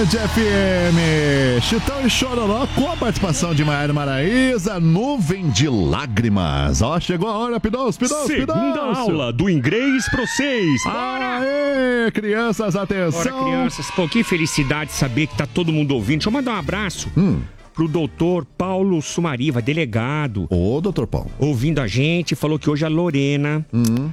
Band FM. Chitão e Chororó com a participação de Maiara Maraíza, Nuvem de Lágrimas. Ó, chegou a hora, Pidoncio. Segunda aula do inglês pra vocês. Aê, crianças, atenção. Bora, crianças. Pô, que felicidade saber que tá todo mundo ouvindo. Deixa eu mandar um abraço pro doutor Paulo Sumariva, delegado. Ô, doutor Paulo. Ouvindo a gente, falou que hoje a Lorena,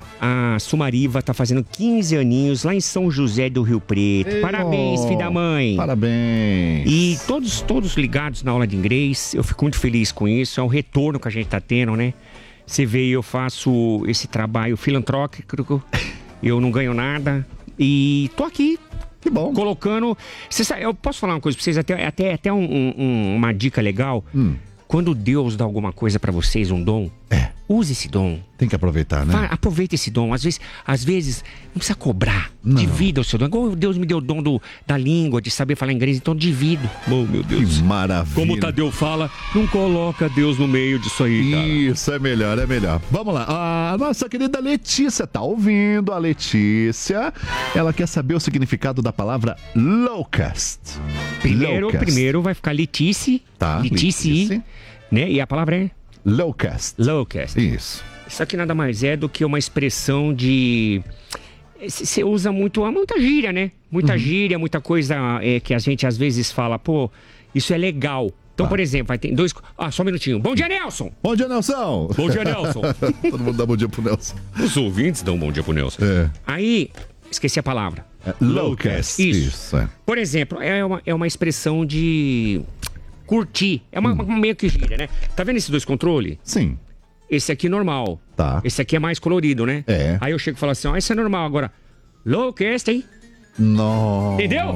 a Sumariva, tá fazendo 15 aninhos lá em São José do Rio Preto. Ei, Parabéns, filha da mãe. Parabéns. E todos ligados na aula de inglês, eu fico muito feliz com isso. É um retorno que a gente tá tendo, né? Você vê, eu faço esse trabalho filantrópico, eu não ganho nada e tô aqui. Que bom. Colocando... Você sabe, eu posso falar uma coisa pra vocês, até uma dica legal. Quando Deus dá alguma coisa pra vocês, um dom, use esse dom. Tem que aproveitar, né? Aproveita esse dom. Às vezes não precisa cobrar. Não. Divida o seu dom. Igual Deus me deu o dom da língua, de saber falar inglês, então divido. Oh, meu Deus. Que maravilha. Como o Tadeu fala, não coloca Deus no meio disso aí, cara. Isso, é melhor. Vamos lá. A nossa querida Letícia tá ouvindo. A Letícia, ela quer saber o significado da palavra locust. Primeiro vai ficar Letícia. Tá, Letícia. Né? E a palavra é? Locust. Isso. Isso aqui nada mais é do que uma expressão de... Você usa muita gíria, né? Muita gíria, muita coisa que a gente às vezes fala, pô, isso é legal. Então, por exemplo, vai ter dois... só um minutinho. Bom dia, Nelson! Bom dia, Nelson! Bom dia, Nelson! Todo mundo dá bom dia pro Nelson. Os ouvintes dão bom dia pro Nelson. Aí, esqueci a palavra. Locust. Isso. Por exemplo, é uma expressão de... curtir. É uma meio que gíria, né? Tá vendo esses dois controles? Sim. Esse aqui é normal. Tá. Esse aqui é mais colorido, né? É. Aí eu chego e falo assim, esse é normal. Agora, lowcast, hein? Nossa. Entendeu?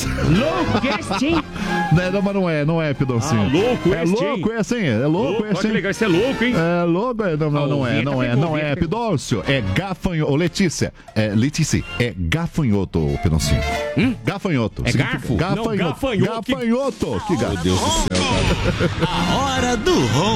Lowcast, hein? Mas não é, Pidoncinho. Louco é esse, louco esse, hein? É louco esse, olha que hein? legal, esse é louco, hein? É louco? Não é, Pidoncio. É gafanhoto. Ô, Letícia, é gafanhoto, Pidoncinho. Gafanhoto. É garfo? Gafanhoto. Não, gafanhoto. Gafanhoto. Que gafanhoto. Meu Deus do céu, cara. A hora do